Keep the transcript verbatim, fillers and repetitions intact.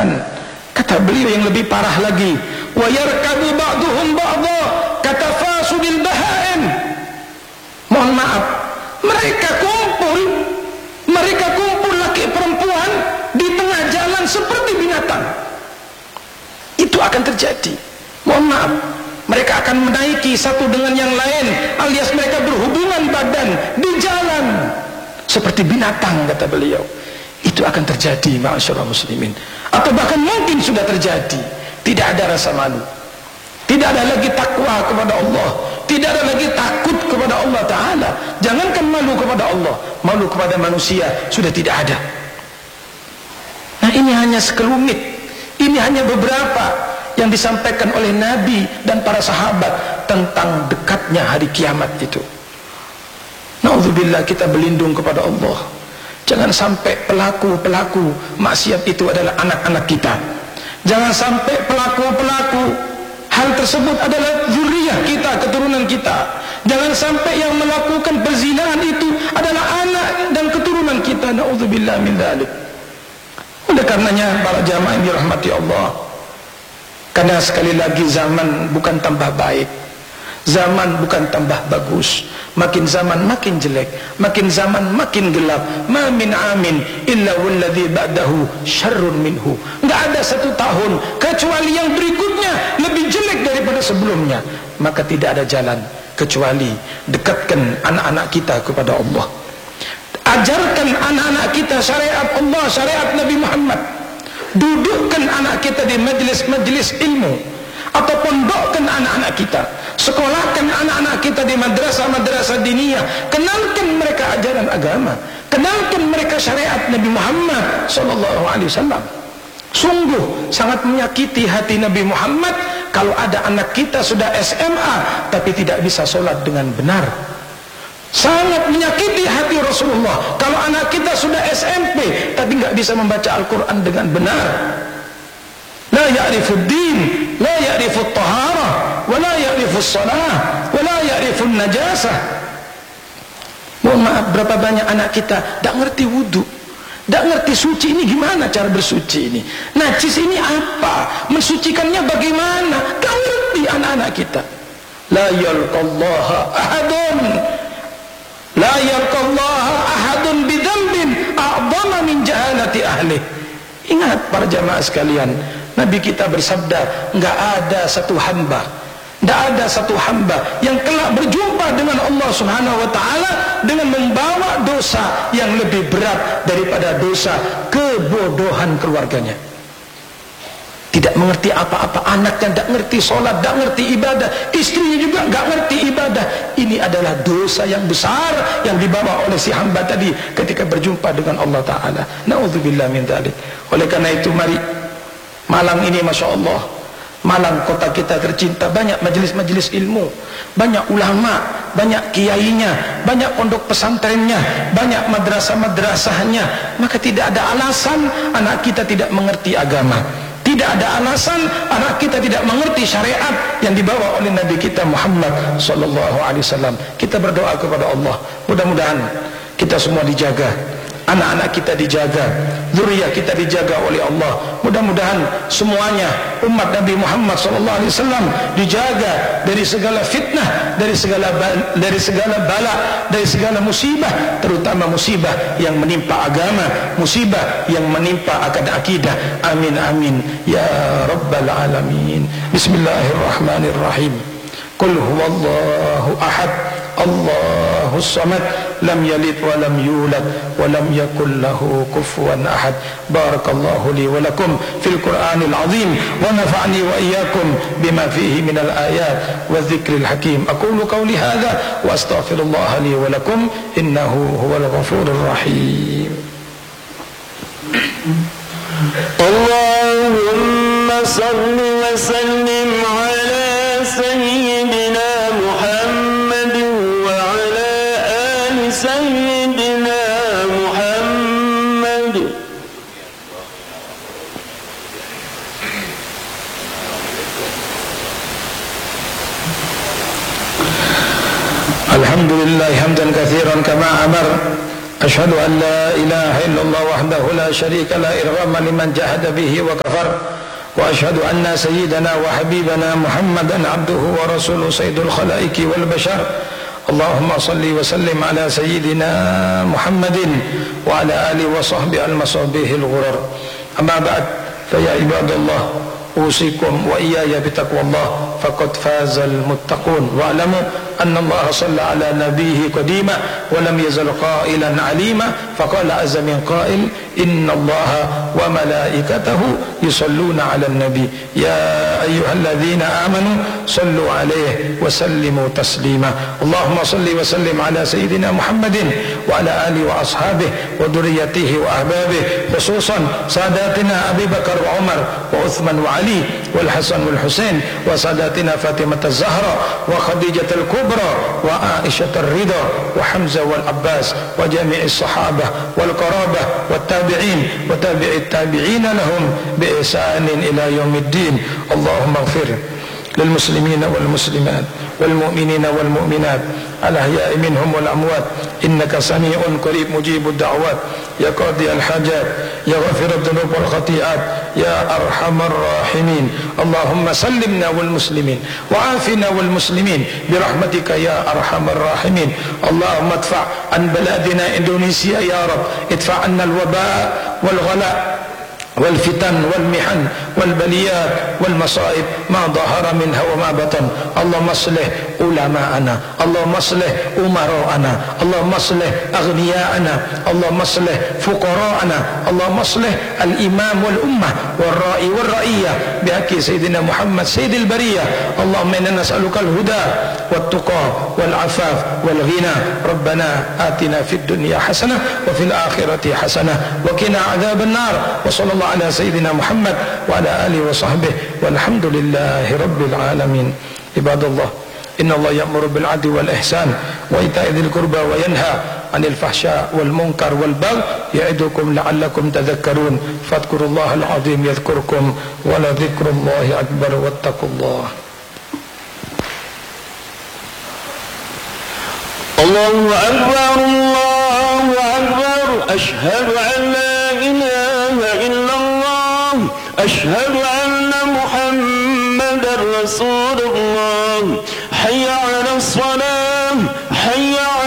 binatang. Kata beliau yang lebih parah lagi, wa yarkabu ba'duhum ba'dha katafasubil bahaim. Mohon maaf, mereka kumpul, mereka kumpul laki perempuan di tengah jalan seperti binatang. Itu akan terjadi. Mohon maaf, mereka akan menaiki satu dengan yang lain, alias mereka berhubungan badan di jalan seperti binatang, kata beliau. Itu akan terjadi, ma'asyiral muslimin. Atau bahkan mungkin sudah terjadi. Tidak ada rasa malu, tidak ada lagi takwa kepada Allah, tidak ada lagi takut kepada Allah Ta'ala. Jangankan malu kepada Allah, malu kepada manusia sudah tidak ada. Nah, ini hanya sekelumit, ini hanya beberapa yang disampaikan oleh Nabi dan para sahabat tentang dekatnya hari kiamat itu. Na'udzubillah, kita berlindung kepada Allah. Jangan sampai pelaku-pelaku maksiat itu adalah anak-anak kita. Jangan sampai pelaku-pelaku hal tersebut adalah zuriyah kita, keturunan kita. Jangan sampai yang melakukan perzinahan itu adalah anak dan keturunan kita. Na'udzubillah min dzalik. Oleh karenanya para jamaah yang dirahmati Allah, karena sekali lagi zaman bukan tambah baik, zaman bukan tambah bagus, makin zaman makin jelek, makin zaman makin gelap. Ma min amin illa walladhi ba'dahu syarrun minhu. Enggak ada satu tahun kecuali yang berikutnya lebih jelek daripada sebelumnya. Maka tidak ada jalan kecuali dekatkan anak-anak kita kepada Allah. Ajarkan anak-anak kita syariat Allah, syariat Nabi Muhammad. Dudukkan anak kita di majlis-majlis ilmu, atau pondokkan anak-anak kita, sekolahkan anak-anak kita di madrasah-madrasah diniyah. Kenalkan mereka ajaran agama, kenalkan mereka syariat Nabi Muhammad sallallahu alaihi wasallam. Sungguh sangat menyakiti hati Nabi Muhammad kalau ada anak kita sudah S M A tapi tidak bisa sholat dengan benar. Sangat menyakiti hati Rasulullah kalau anak kita sudah S M P tapi nggak bisa membaca Al-Quran dengan benar. La ya'rifud din, la ya'rifut taharah, wa la ya'rifus salah, wa la ya'rifun najasah. Mohon maaf, berapa banyak anak kita tak ngerti wudu, tak ngerti suci ini gimana cara bersuci ini, najis ini apa, mensucikannya bagaimana, tak ngerti anak-anak kita. La yalqallaha ahadun, la yalqallaha ahadun bidhanbin a'dhama min jahalati ahli. Ingat para jamaah sekalian, Nabi kita bersabda, enggak ada satu hamba, enggak ada satu hamba yang kelak berjumpa dengan Allah Subhanahu wa taala dengan membawa dosa yang lebih berat daripada dosa kebodohan keluarganya. Tidak mengerti apa-apa, anaknya tidak ngerti sholat, tidak ngerti ibadah, istrinya juga enggak ngerti ibadah. Ini adalah dosa yang besar yang dibawa oleh si hamba tadi ketika berjumpa dengan Allah Ta'ala. Na'udzubillah min dzalik. Oleh karena itu mari, Malang ini Masya Allah, Malang kota kita tercinta, banyak majelis-majelis ilmu, banyak ulama, banyak kiainya, banyak pondok pesantrennya, banyak madrasah-madrasahnya. Maka tidak ada alasan anak kita tidak mengerti agama, tidak ada alasan anak kita tidak mengerti syariat yang dibawa oleh Nabi kita Muhammad sallallahu alaihi wasallam. Kita berdoa kepada Allah, mudah-mudahan kita semua dijaga, anak-anak kita dijaga, zuriyah kita dijaga oleh Allah. Mudah-mudahan semuanya umat Nabi Muhammad sallallahu alaihi wasallam dijaga dari segala fitnah, dari segala dari segala bala, dari segala musibah, terutama musibah yang menimpa agama, musibah yang menimpa akad akidah. Amin amin ya rabbal alamin. Bismillahirrahmanirrahim. Qul huwallahu ahad, Allahus samad, lam yalid wa lam yulad wa lam yakul lahu kufuwan ahad. Barakallahu li wa lakum fil Qur'anil azim wa nafa'ni wa iyyakum bima fihi minal ayat wa dzikril hakim. Aqulu qawli hadza wa astaghfirullah li wa lakum innahu huwal ghafurur rahim. Allahumma salli wa sallim ala sayyidina Muhammad wa ala ali sayyidina Muhammad. Alhamdulillah hamdan katsiran kama amar أشهد أن لا إله إلا الله وحده لا شريك له إرغاما لمن جحد به وكفر وأشهد أن سيدنا وحبيبنا محمدا عبده ورسوله سيد الخلائق والبشر اللهم صل وسلم على سيدنا محمد وعلى آله وصحبه المصابيح الغرر أما بعد فيا عباد الله أوصيكم وإياي بتقوى الله فقد فاز المتقون واعلموا أن الله صلى على نبيه قديما ولم يزل قائلا عليما فقال عز من قائل إن الله وملائكته يصلون على النبي يا أيها الذين آمنوا صلوا عليه وسلموا تسليما اللهم صل وسلم على سيدنا محمد وعلى آله وأصحابه وذريته وأحبابه خصوصا ساداتنا أبي بكر وعمر وعثمان وعلي والحسن والحسين وساداتنا فاطمة الزهراء وخديجة الكبرى وعائشة الرضا وحمزة والعباس وجميع الصحابة والقرابة والتابعين وتابع التابعين لهم بإحسان إلى يوم الدين اللهم اغفر للمسلمين والمسلمات والمؤمنين والمؤمنات الأحياء منهم والأموات إنك سميع قريب مجيب الدعوات يا قاضي الحاجات يا غافر الذنوب والخطيئات يا أرحم الراحمين اللهم سلمنا والمسلمين وعافنا والمسلمين برحمتك يا أرحم الراحمين اللهم ادفع عن بلادنا إندونيسيا يا رب ادفع عنا الوباء والغلاء والفتن والمحن والبليات والمصائب ما ظهر منها وما بطن اللهم اصلح علماءنا اللهم اصلح أمراءنا اللهم اصلح أغنياءنا اللهم اصلح فقراءنا اللهم اصلح الإمام والأمة والرائي والرئية بحق سيدنا محمد سيد البرية اللهم إنا نسألك الهدى والتقى والعفاف والغنى ربنا آتنا في الدنيا حسنة وفي الآخرة حسنة وقنا عذاب النار وصلى الله على سيدنا محمد وعلى آله وصحبه والحمد لله رب العالمين عباد الله إن الله يأمر بالعدل والإحسان وإيتاء ذي القربى وينهى عن الفحشاء والمنكر والبغي يعظكم لعلكم تذكرون فاذكروا الله العظيم يذكركم ولذكر الله أكبر واتقوا الله الله أكبر الله أكبر أشهد أن لا إله إلا الله أشهد أن محمدا رسول الله حي على الصلاة حي على